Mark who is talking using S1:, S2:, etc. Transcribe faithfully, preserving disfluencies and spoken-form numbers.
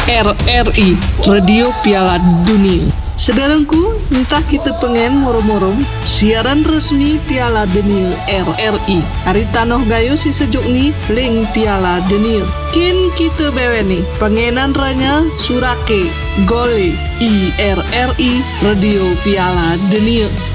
S1: R R I Radio Piala Dunia. Saudaraku, entah kita pengen moro-moro siaran resmi Piala Dunia R R I. Hari tanoh gayo si sejuk ni link Piala Dunia. Kin kita beweni pengenan ranya surake gole I R R I Radio Piala Dunia.